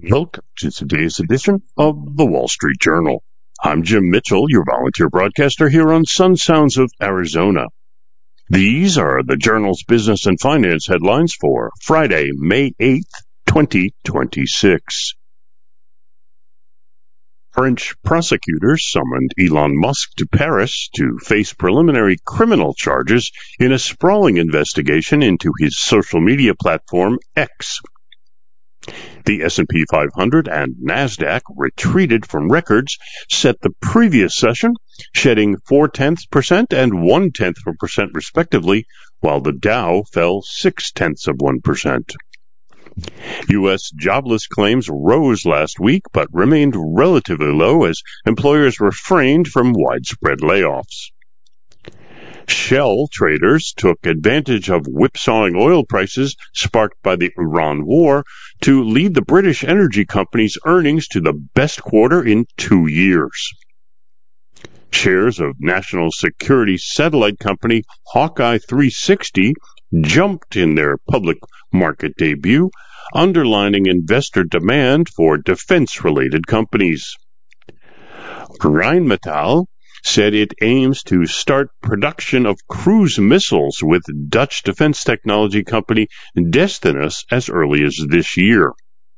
Welcome to today's edition of the Wall Street Journal. I'm Jim Mitchell, your volunteer broadcaster here on Sun Sounds of Arizona. These are the Journal's business and finance headlines for Friday, May 8th, 2026. French prosecutors summoned Elon Musk to Paris to face preliminary criminal charges in a sprawling investigation into his social media platform X. The S&P 500 and NASDAQ retreated from records set the previous session, shedding 0.4% and 0.1% respectively, while the Dow fell 0.6%. U.S. jobless claims rose last week but remained relatively low as employers refrained from widespread layoffs. Shell traders took advantage of whipsawing oil prices sparked by the Iran war to lead the British energy company's earnings to the best quarter in 2 years. Shares of national security satellite company Hawkeye 360 jumped in their public market debut, underlining investor demand for defense-related companies. Rheinmetall said it aims to start production of cruise missiles with Dutch defense technology company Destinus as early as this year.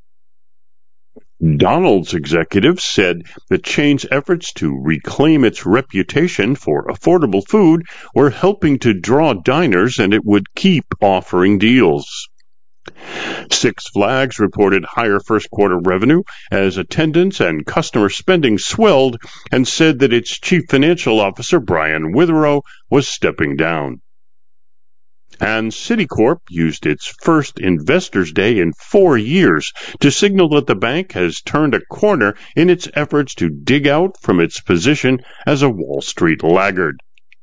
Donald's executives said the chain's efforts to reclaim its reputation for affordable food were helping to draw diners, and it would keep offering deals. Six Flags reported higher first-quarter revenue as attendance and customer spending swelled and said that its chief financial officer, Brian Witherow, was stepping down. And Citicorp used its first Investors' Day in 4 years to signal that the bank has turned a corner in its efforts to dig out from its position as a Wall Street laggard.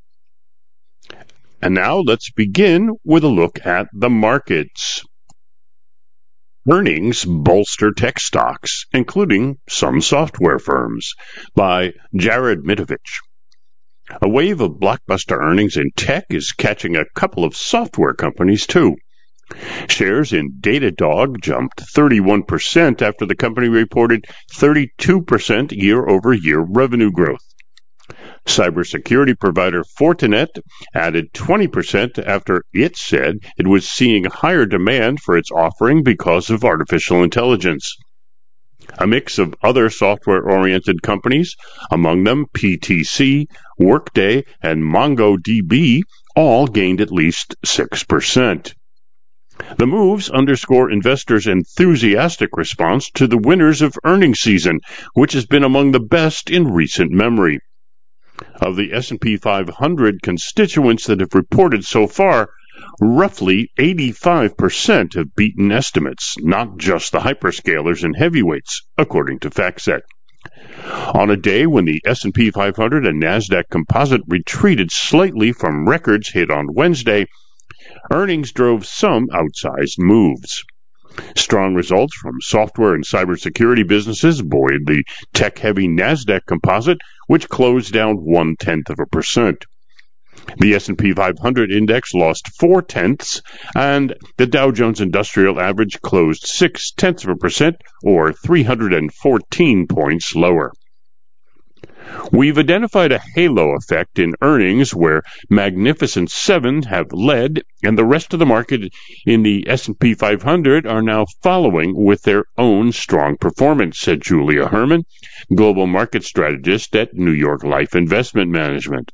And now let's begin with a look at the markets. Earnings bolster tech stocks, including some software firms, by Jared Mitovich. A wave of blockbuster earnings in tech is catching a couple of software companies, too. Shares in Datadog jumped 31% after the company reported 32% year-over-year revenue growth. Cybersecurity provider Fortinet added 20% after it said it was seeing higher demand for its offering because of artificial intelligence. A mix of other software-oriented companies, among them PTC, Workday, and MongoDB, all gained at least 6%. The moves underscore investors' enthusiastic response to the winners of earnings season, which has been among the best in recent memory. Of the S&P 500 constituents that have reported so far, roughly 85% have beaten estimates, not just the hyperscalers and heavyweights, according to FactSet. On a day when the S&P 500 and NASDAQ composite retreated slightly from records hit on Wednesday, earnings drove some outsized moves. Strong results from software and cybersecurity businesses buoyed the tech-heavy NASDAQ composite, which closed down 0.1%. The S&P 500 index lost 0.4%, and the Dow Jones Industrial Average closed 0.6%, or 314 points lower. We've identified a halo effect in earnings where Magnificent Seven have led, and the rest of the market in the S&P 500 are now following with their own strong performance, said Julia Herman, global market strategist at New York Life Investment Management.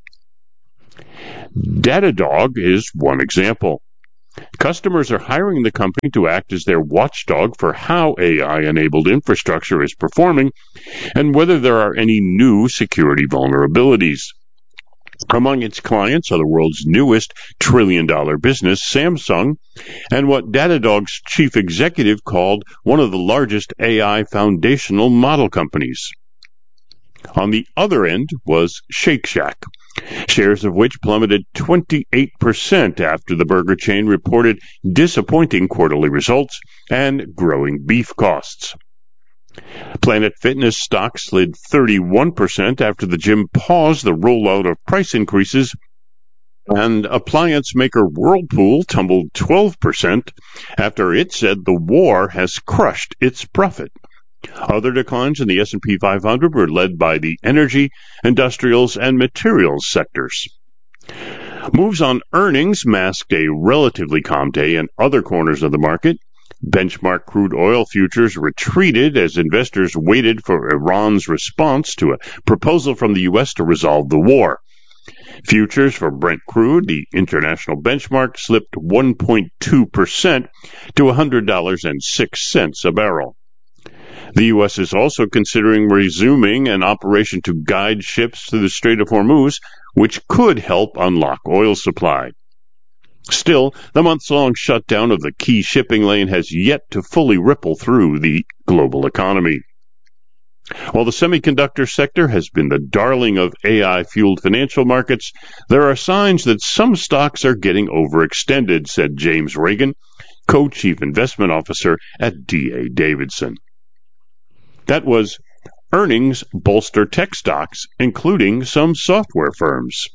Datadog is one example. Customers are hiring the company to act as their watchdog for how AI-enabled infrastructure is performing and whether there are any new security vulnerabilities. Among its clients are the world's newest trillion-dollar business, Samsung, and what Datadog's chief executive called one of the largest AI foundational model companies. On the other end was Shake Shack, shares of which plummeted 28% after the burger chain reported disappointing quarterly results and growing beef costs. Planet Fitness stock slid 31% after the gym paused the rollout of price increases, and appliance maker Whirlpool tumbled 12% after it said the war has crushed its profit. Other declines in the S&P 500 were led by the energy, industrials, and materials sectors. Moves on earnings masked a relatively calm day in other corners of the market. Benchmark crude oil futures retreated as investors waited for Iran's response to a proposal from the U.S. to resolve the war. Futures for Brent crude, the international benchmark, slipped 1.2% to $100.06 a barrel. The U.S. is also considering resuming an operation to guide ships through the Strait of Hormuz, which could help unlock oil supply. Still, the months-long shutdown of the key shipping lane has yet to fully ripple through the global economy. While the semiconductor sector has been the darling of AI-fueled financial markets, there are signs that some stocks are getting overextended, said James Reagan, co-chief investment officer at D.A. Davidson. That was earnings bolster tech stocks, including some software firms.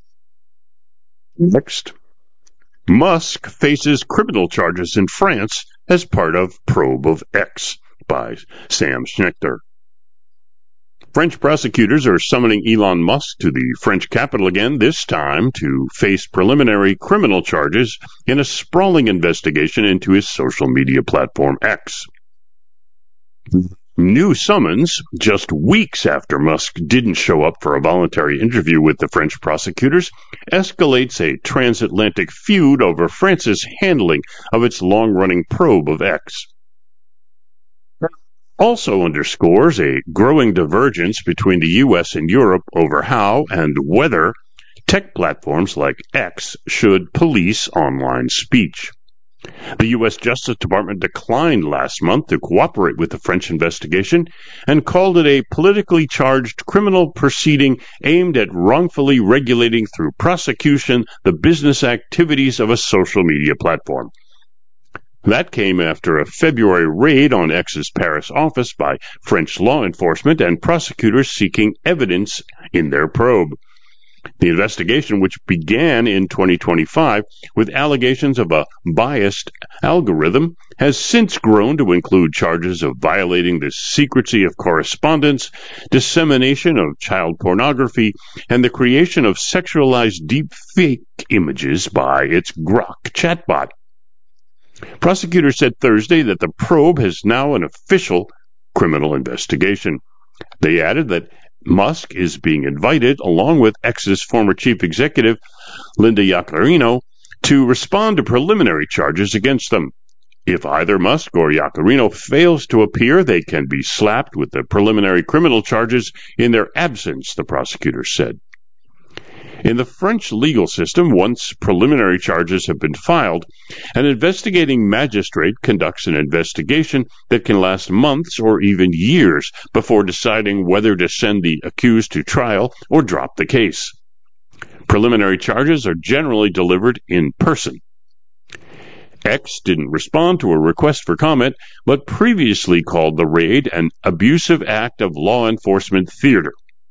Next. Musk faces criminal charges in France as part of probe of X by Sam Schnechter. French prosecutors are summoning Elon Musk to the French capital again, this time to face preliminary criminal charges in a sprawling investigation into his social media platform X. New summons, just weeks after Musk didn't show up for a voluntary interview with the French prosecutors, escalates a transatlantic feud over France's handling of its long-running probe of X. Also underscores a growing divergence between the U.S. and Europe over how and whether tech platforms like X should police online speech. The U.S. Justice Department declined last month to cooperate with the French investigation and called it a politically charged criminal proceeding aimed at wrongfully regulating through prosecution the business activities of a social media platform. That came after a February raid on X's Paris office by French law enforcement and prosecutors seeking evidence in their probe. The investigation, which began in 2025 with allegations of a biased algorithm, has since grown to include charges of violating the secrecy of correspondence, dissemination of child pornography, and the creation of sexualized deepfake images by its Grok chatbot. Prosecutors said Thursday that the probe has now an official criminal investigation. They added that Musk is being invited, along with X's former chief executive, Linda Yaccarino, to respond to preliminary charges against them. If either Musk or Yaccarino fails to appear, they can be slapped with the preliminary criminal charges in their absence, the prosecutor said. In the French legal system, once preliminary charges have been filed, an investigating magistrate conducts an investigation that can last months or even years before deciding whether to send the accused to trial or drop the case. Preliminary charges are generally delivered in person. X didn't respond to a request for comment, but previously called the raid an abusive act of law enforcement theater.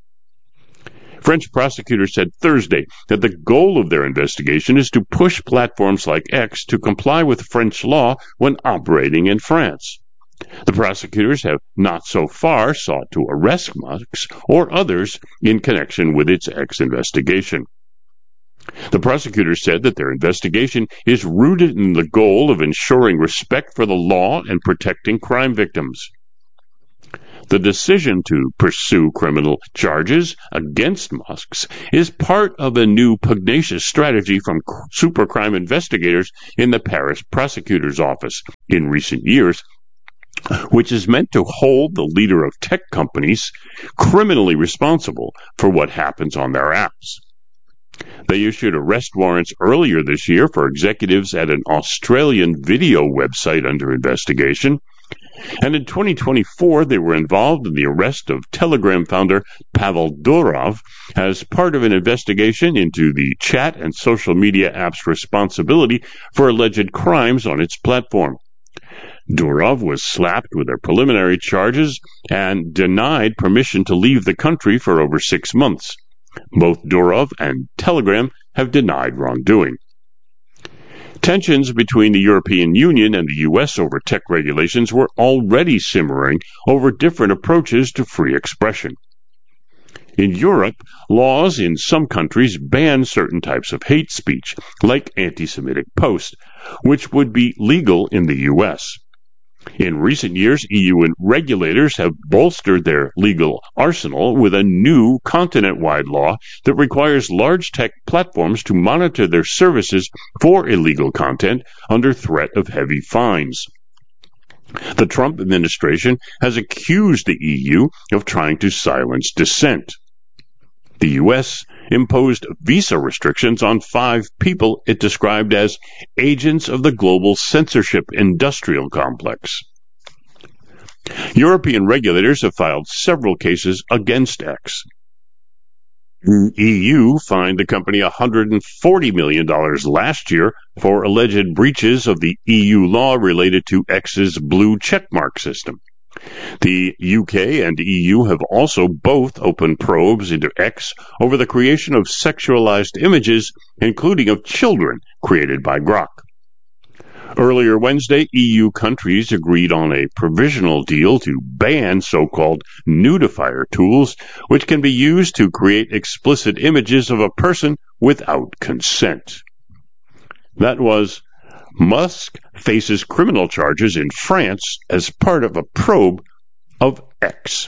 French prosecutors said Thursday that the goal of their investigation is to push platforms like X to comply with French law when operating in France. The prosecutors have not so far sought to arrest Musk or others in connection with its X investigation. The prosecutors said that their investigation is rooted in the goal of ensuring respect for the law and protecting crime victims. The decision to pursue criminal charges against Musk is part of a new pugnacious strategy from supercrime investigators in the Paris prosecutor's office in recent years, which is meant to hold the leader of tech companies criminally responsible for what happens on their apps. They issued arrest warrants earlier this year for executives at an Australian video website under investigation. And in 2024, they were involved in the arrest of Telegram founder Pavel Durov as part of an investigation into the chat and social media app's responsibility for alleged crimes on its platform. Durov was slapped with their preliminary charges and denied permission to leave the country for over 6 months. Both Durov and Telegram have denied wrongdoing. Tensions between the European Union and the U.S. over tech regulations were already simmering over different approaches to free expression. In Europe, laws in some countries ban certain types of hate speech, like anti-Semitic posts, which would be legal in the U.S. In recent years, EU regulators have bolstered their legal arsenal with a new continent-wide law that requires large tech platforms to monitor their services for illegal content under threat of heavy fines. The Trump administration has accused the EU of trying to silence dissent. The U.S. imposed visa restrictions on 5 people it described as agents of the global censorship industrial complex. European regulators have filed several cases against X. The EU fined the company $140 million last year for alleged breaches of the EU law related to X's blue checkmark system. The UK and EU have also both opened probes into X over the creation of sexualized images, including of children, created by Grok. Earlier Wednesday, EU countries agreed on a provisional deal to ban so-called nudifier tools, which can be used to create explicit images of a person without consent. That was Musk faces criminal charges in France as part of a probe of X.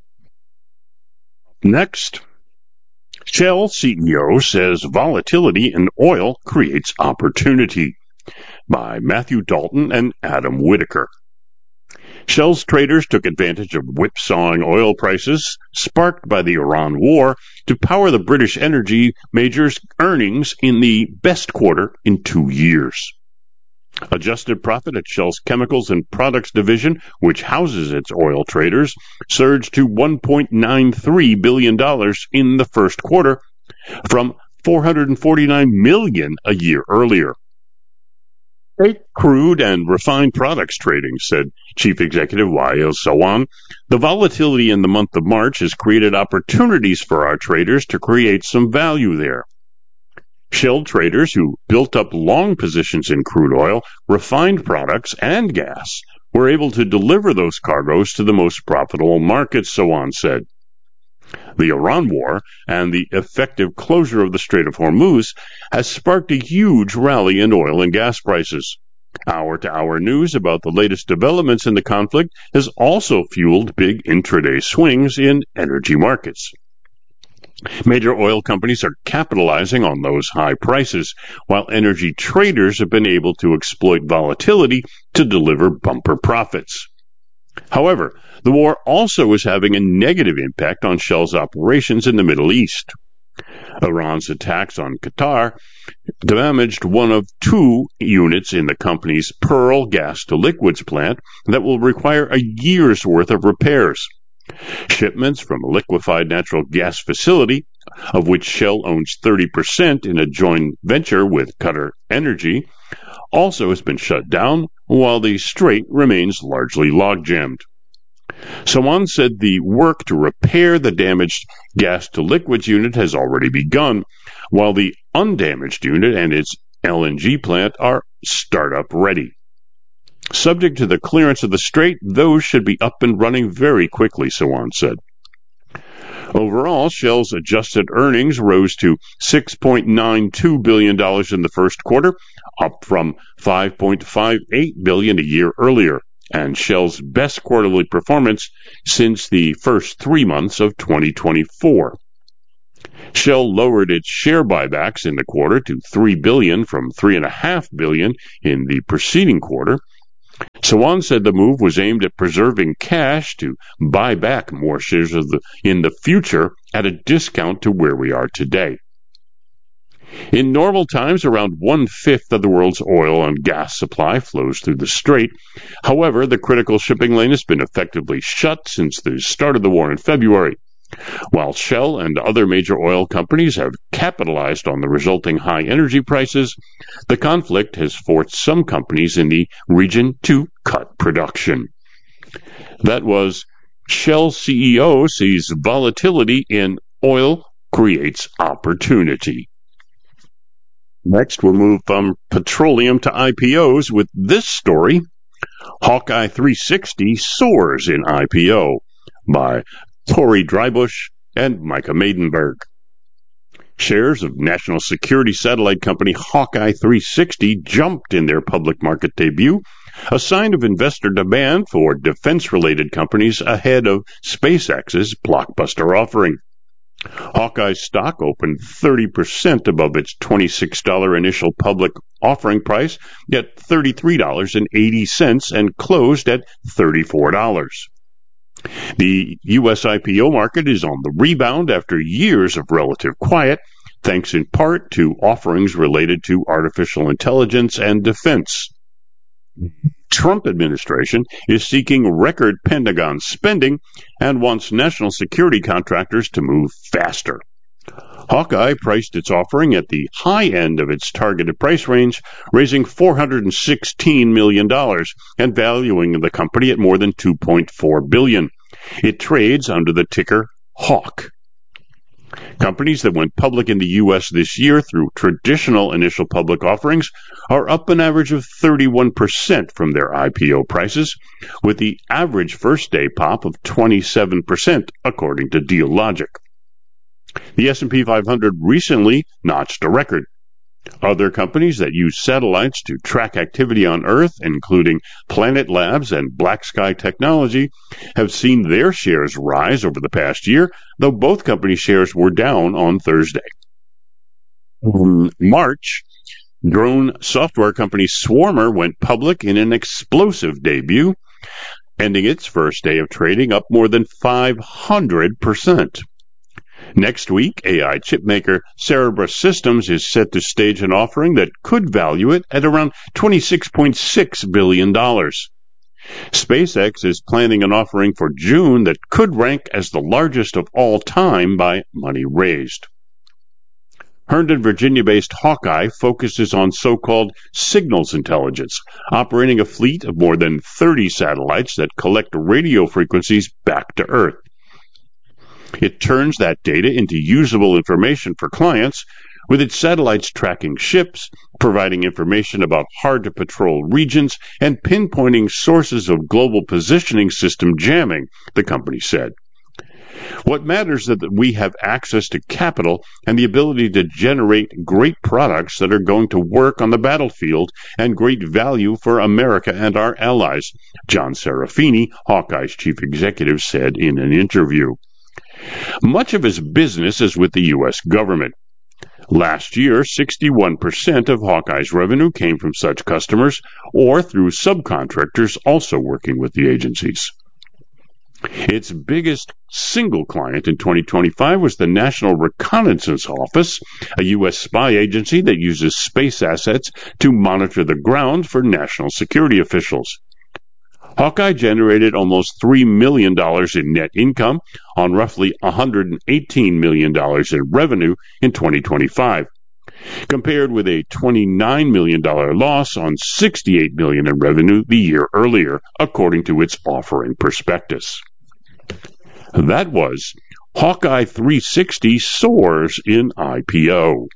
Next, Shell CEO says volatility in oil creates opportunity, by Matthew Dalton and Adam Whitaker. Shell's traders took advantage of whipsawing oil prices sparked by the Iran war to power the British energy major's earnings in the best quarter in 2 years. Adjusted profit at Shell's Chemicals and Products division, which houses its oil traders, surged to $1.93 billion in the first quarter from $449 million a year earlier. Crude and refined products trading, said Chief Executive Wael Sawan. The volatility in the month of March has created opportunities for our traders to create some value there. Shell traders who built up long positions in crude oil, refined products, and gas were able to deliver those cargoes to the most profitable markets, Sawan said. The Iran war and the effective closure of the Strait of Hormuz has sparked a huge rally in oil and gas prices. Hour-to-hour news about the latest developments in the conflict has also fueled big intraday swings in energy markets. Major oil companies are capitalizing on those high prices, while energy traders have been able to exploit volatility to deliver bumper profits. However, the war also is having a negative impact on Shell's operations in the Middle East. Iran's attacks on Qatar damaged one of 2 units in the company's Pearl gas-to-liquids plant that will require a year's worth of repairs. Shipments from a liquefied natural gas facility, of which Shell owns 30% in a joint venture with Qatar Energy, also has been shut down, while the strait remains largely log-jammed. Sawan said the work to repair the damaged gas-to-liquids unit has already begun, while the undamaged unit and its LNG plant are startup ready. Subject to the clearance of the strait, those should be up and running very quickly, Sawan said. Overall, Shell's adjusted earnings rose to $6.92 billion in the first quarter, up from $5.58 billion a year earlier, and Shell's best quarterly performance since the first 3 months of 2024. Shell lowered its share buybacks in the quarter to $3 billion from $3.5 billion in the preceding quarter. Sawan said the move was aimed at preserving cash to buy back more shares in the future at a discount to where we are today. In normal times, around 1/5 of the world's oil and gas supply flows through the strait. However, the critical shipping lane has been effectively shut since the start of the war in February. While Shell and other major oil companies have capitalized on the resulting high energy prices, the conflict has forced some companies in the region to cut production. That was Shell CEO sees volatility in oil creates opportunity. Next, we'll move from petroleum to IPOs with this story. Hawkeye 360 soars in IPO by Tori Drybush and Micah Maidenberg. Shares of national security satellite company Hawkeye 360 jumped in their public market debut, a sign of investor demand for defense-related companies ahead of SpaceX's blockbuster offering. Hawkeye's stock opened 30% above its $26 initial public offering price at $33.80 and closed at $34. The U.S. IPO market is on the rebound after years of relative quiet, thanks in part to offerings related to artificial intelligence and defense. Trump administration is seeking record Pentagon spending and wants national security contractors to move faster. Hawkeye priced its offering at the high end of its targeted price range, raising $416 million and valuing the company at more than $2.4 billion. It trades under the ticker HAWK. Companies that went public in the U.S. this year through traditional initial public offerings are up an average of 31% from their IPO prices, with the average first-day pop of 27%, according to Dealogic. The S&P 500 recently notched a record. Other companies that use satellites to track activity on Earth, including Planet Labs and Black Sky Technology, have seen their shares rise over the past year, though both company shares were down on Thursday. In March, drone software company Swarmer went public in an explosive debut, ending its first day of trading up more than 500%. Next week, AI chipmaker Cerebras Systems is set to stage an offering that could value it at around $26.6 billion. SpaceX is planning an offering for June that could rank as the largest of all time by money raised. Herndon, Virginia-based Hawkeye focuses on so-called signals intelligence, operating a fleet of more than 30 satellites that collect radio frequencies back to Earth. It turns that data into usable information for clients, with its satellites tracking ships, providing information about hard-to-patrol regions, and pinpointing sources of global positioning system jamming, the company said. What matters is that we have access to capital and the ability to generate great products that are going to work on the battlefield and great value for America and our allies, John Serafini, Hawkeye's chief executive, said in an interview. Much of his business is with the U.S. government. Last year, 61% of Hawkeye's revenue came from such customers or through subcontractors also working with the agencies. Its biggest single client in 2025 was the National Reconnaissance Office, a U.S. spy agency that uses space assets to monitor the ground for national security officials. Hawkeye generated almost $3 million in net income on roughly $118 million in revenue in 2025, compared with a $29 million loss on $68 million in revenue the year earlier, according to its offering prospectus. That was Hawkeye 360 soars in IPO.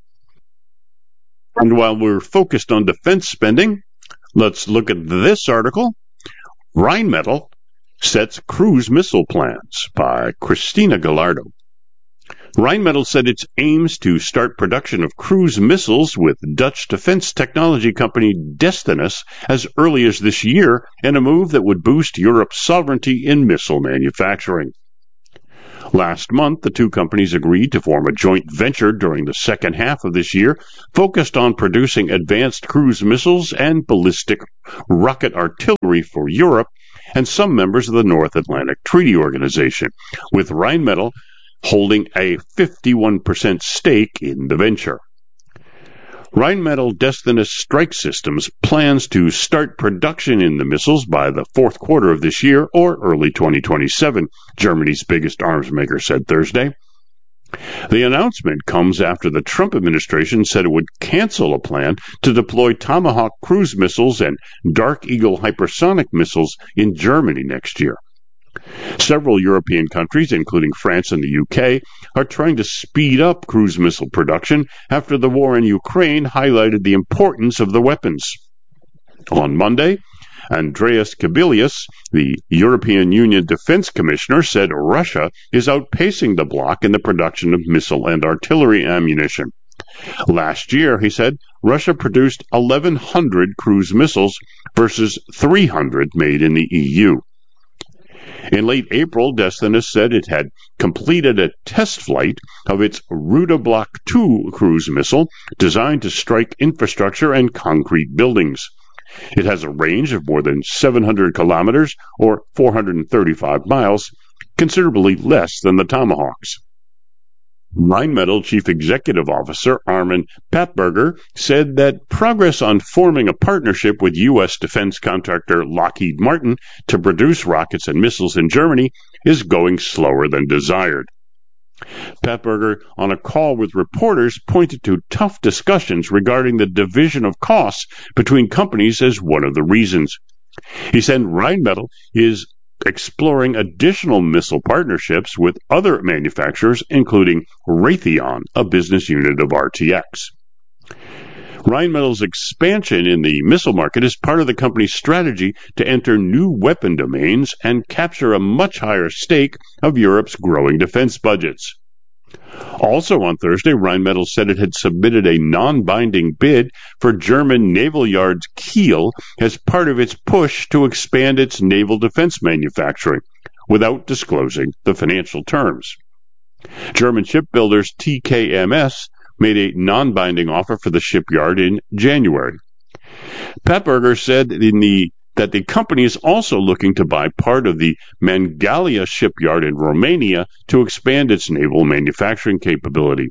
And while we're focused on defense spending, let's look at this article. Rheinmetall sets cruise missile plans by Christina Gallardo. Rheinmetall said it aims to start production of cruise missiles with Dutch defense technology company Destinus as early as this year, in a move that would boost Europe's sovereignty in missile manufacturing. Last month, the two companies agreed to form a joint venture during the second half of this year, focused on producing advanced cruise missiles and ballistic rocket artillery for Europe and some members of the North Atlantic Treaty Organization, with Rheinmetall holding a 51% stake in the venture. Rheinmetall Destinus Strike Systems plans to start production in the missiles by the fourth quarter of this year or early 2027, Germany's biggest arms maker said Thursday. The announcement comes after the Trump administration said it would cancel a plan to deploy Tomahawk cruise missiles and Dark Eagle hypersonic missiles in Germany next year. Several European countries, including France and the UK, are trying to speed up cruise missile production after the war in Ukraine highlighted the importance of the weapons. On Monday, Andreas Kubilius, the European Union Defense Commissioner, said Russia is outpacing the bloc in the production of missile and artillery ammunition. Last year, he said, Russia produced 1,100 cruise missiles versus 300 made in the EU. In late April, Destinus said it had completed a test flight of its Ruda Block II cruise missile designed to strike infrastructure and concrete buildings. It has a range of more than 700 kilometers, or 435 miles, considerably less than the Tomahawks. Rheinmetall Chief Executive Officer Armin Papberger said that progress on forming a partnership with U.S. defense contractor Lockheed Martin to produce rockets and missiles in Germany is going slower than desired. Papberger, on a call with reporters, pointed to tough discussions regarding the division of costs between companies as one of the reasons. He said Rheinmetall is exploring additional missile partnerships with other manufacturers, including Raytheon, a business unit of RTX. Rheinmetall's expansion in the missile market is part of the company's strategy to enter new weapon domains and capture a much higher stake of Europe's growing defense budgets. Also on Thursday, Rheinmetall said it had submitted a non-binding bid for German naval yards Kiel as part of its push to expand its naval defense manufacturing, without disclosing the financial terms. German shipbuilders TKMS made a non-binding offer for the shipyard in January. Papberger said that the company is also looking to buy part of the Mangalia shipyard in Romania to expand its naval manufacturing capability.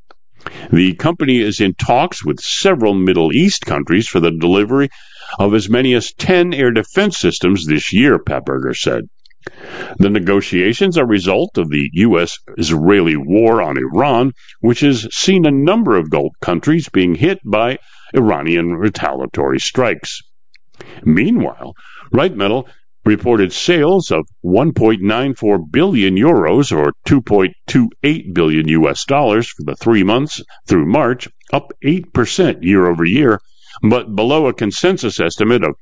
The company is in talks with several Middle East countries for the delivery of as many as 10 air defense systems this year, Papberger said. The negotiations are a result of the U.S.-Israeli war on Iran, which has seen a number of Gulf countries being hit by Iranian retaliatory strikes. Meanwhile, Rheinmetall reported sales of 1.94 billion euros, or $2.28 billion US dollars, for the 3 months through March, up 8% year over year, but below a consensus estimate of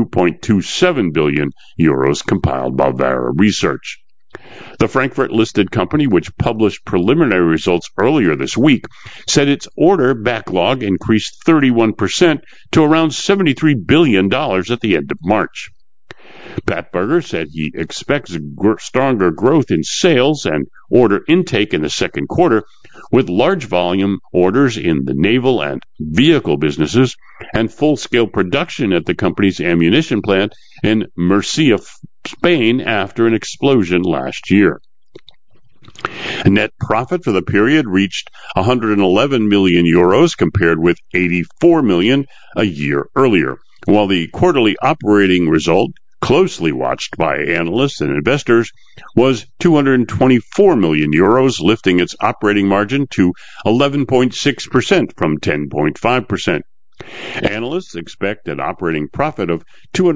2.27 billion euros compiled by Vara Research. The Frankfurt-listed company, which published preliminary results earlier this week, said its order backlog increased 31% to around $73 billion at the end of March. Papberger said he expects stronger growth in sales and order intake in the second quarter, with large volume orders in the naval and vehicle businesses and full-scale production at the company's ammunition plant in Murcia, Spain, after an explosion last year. Net profit for the period reached 111 million euros compared with 84 million a year earlier, while the quarterly operating result, closely watched by analysts and investors, was 224 million euros, lifting its operating margin to 11.6% from 10.5%. Analysts expect an operating profit of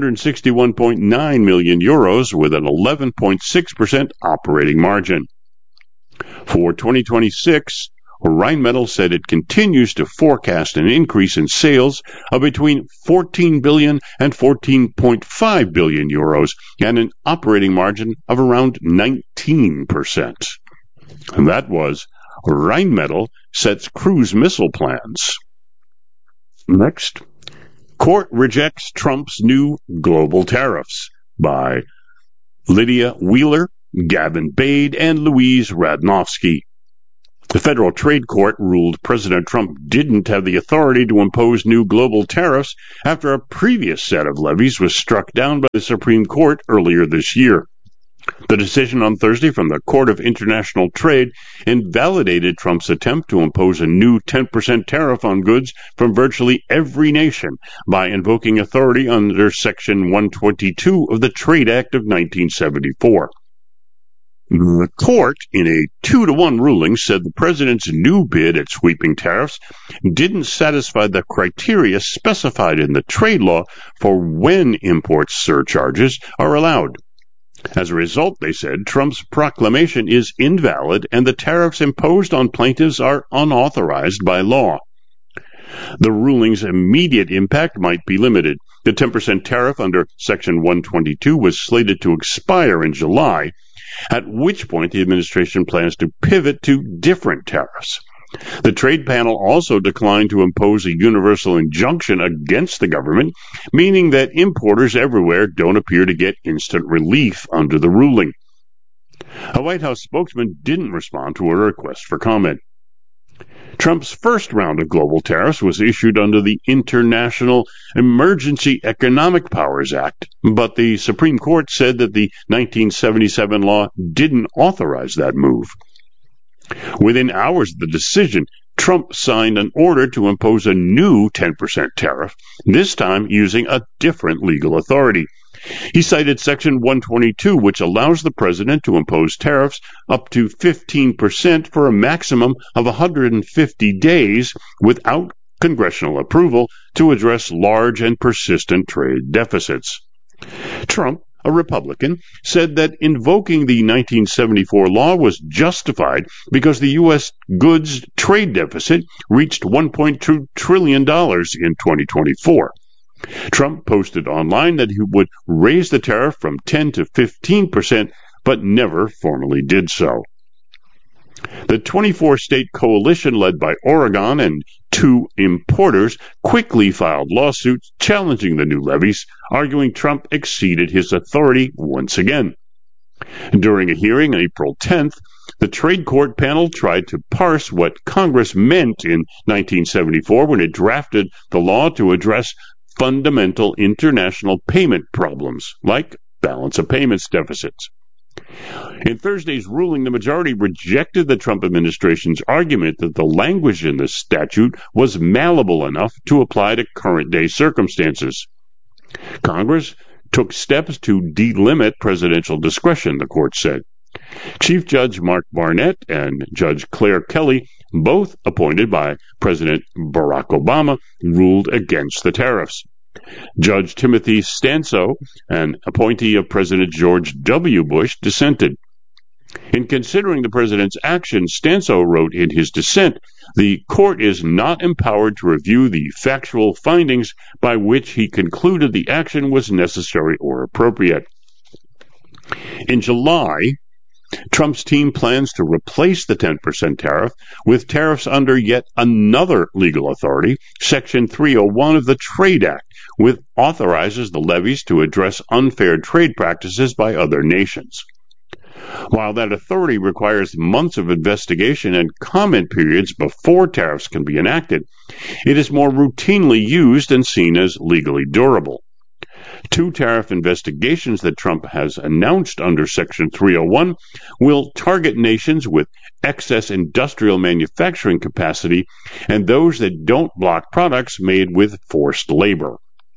261.9 million euros with an 11.6% operating margin. For 2026, Rheinmetall said it continues to forecast an increase in sales of between 14 billion and 14.5 billion euros and an operating margin of around 19%. And that was Rheinmetall sets cruise missile plans. Next, Court rejects Trump's new global tariffs by Lydia Wheeler, Gavin Bade, and Louise Radnofsky. The Federal Trade Court ruled President Trump didn't have the authority to impose new global tariffs after a previous set of levies was struck down by the Supreme Court earlier this year. The decision on Thursday from the Court of International Trade invalidated Trump's attempt to impose a new 10% tariff on goods from virtually every nation by invoking authority under Section 122 of the Trade Act of 1974. The court, in a 2-1 ruling, said the president's new bid at sweeping tariffs didn't satisfy the criteria specified in the trade law for when import surcharges are allowed. As a result, they said, Trump's proclamation is invalid and the tariffs imposed on plaintiffs are unauthorized by law. The ruling's immediate impact might be limited. The 10% tariff under Section 122 was slated to expire in July, at which point the administration plans to pivot to different tariffs. The trade panel also declined to impose a universal injunction against the government, meaning that importers everywhere don't appear to get instant relief under the ruling. A White House spokesman didn't respond to a request for comment. Trump's first round of global tariffs was issued under the International Emergency Economic Powers Act, but the Supreme Court said that the 1977 law didn't authorize that move. Within hours of the decision, Trump signed an order to impose a new 10% tariff, this time using a different legal authority. He cited Section 122, which allows the president to impose tariffs up to 15% for a maximum of 150 days without congressional approval to address large and persistent trade deficits. Trump, a Republican, said that invoking the 1974 law was justified because the U.S. goods trade deficit reached $1.2 trillion in 2024. Trump posted online that he would raise the tariff from 10 to 15%, but never formally did so. The 24-state coalition led by Oregon and 2 importers quickly filed lawsuits challenging the new levies, arguing Trump exceeded his authority once again. During a hearing on April 10th, the trade court panel tried to parse what Congress meant in 1974 when it drafted the law to address fundamental international payment problems, like balance of payments deficits. In Thursday's ruling, the majority rejected the Trump administration's argument that the language in the statute was malleable enough to apply to current-day circumstances. Congress took steps to delimit presidential discretion, the court said. Chief Judge Mark Barnett and Judge Claire Kelly, both appointed by President Barack Obama, ruled against the tariffs. Judge Timothy Stanso, an appointee of President George W. Bush, dissented. In considering the president's actions, Stanso wrote in his dissent, the court is not empowered to review the factual findings by which he concluded the action was necessary or appropriate. In July, Trump's team plans to replace the 10% tariff with tariffs under yet another legal authority, Section 301 of the Trade Act, which authorizes the levies to address unfair trade practices by other nations. While that authority requires months of investigation and comment periods before tariffs can be enacted, it is more routinely used and seen as legally durable. 2 tariff investigations that Trump has announced under Section 301 will target nations with excess industrial manufacturing capacity and those that don't block products made with forced labor.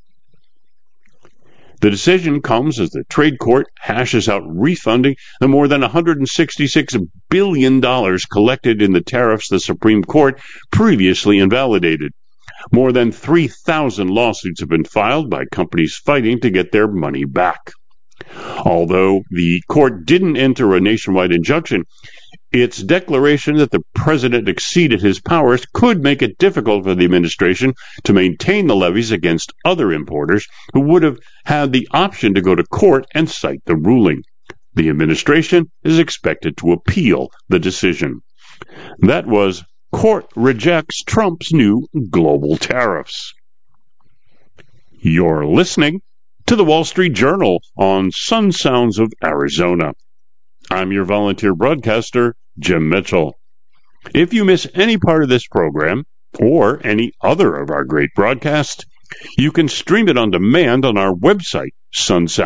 The decision comes as the trade court hashes out refunding the more than $166 billion collected in the tariffs the Supreme Court previously invalidated. More than 3,000 lawsuits have been filed by companies fighting to get their money back. Although the court didn't enter a nationwide injunction, its declaration that the president exceeded his powers could make it difficult for the administration to maintain the levies against other importers who would have had the option to go to court and cite the ruling. The administration is expected to appeal the decision. That was Court Rejects Trump's New Global Tariffs. You're listening to the Wall Street Journal on Sun Sounds of Arizona. I'm your volunteer broadcaster, Jim Mitchell. If you miss any part of this program, or any other of our great broadcasts, you can stream it on demand on our website, sunsounds.com.